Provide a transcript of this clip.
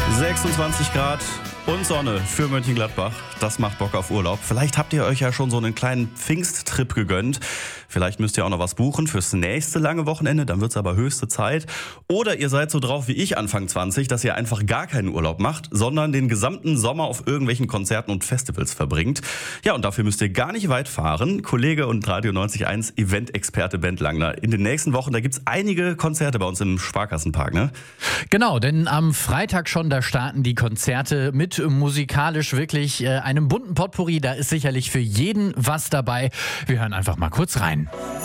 26 Grad und Sonne für Mönchengladbach. Das macht Bock auf Urlaub. Vielleicht habt ihr euch ja schon so einen kleinen Pfingsttrip gegönnt. Vielleicht müsst ihr auch noch was buchen fürs nächste lange Wochenende. Dann wird's aber höchste Zeit. Oder ihr seid so drauf wie ich Anfang 20, dass ihr einfach gar keinen Urlaub macht, sondern den gesamten Sommer auf irgendwelchen Konzerten und Festivals verbringt. Ja, und dafür müsst ihr gar nicht weit fahren. Kollege und Radio 90.1 Event-Experte Bent Langner. In den nächsten Wochen, da gibt's einige Konzerte bei uns im Sparkassenpark, ne? Genau, denn am Freitag schon, da starten die Konzerte mit musikalisch wirklich einem bunten Potpourri. Da ist sicherlich für jeden was dabei. Wir hören einfach mal kurz rein.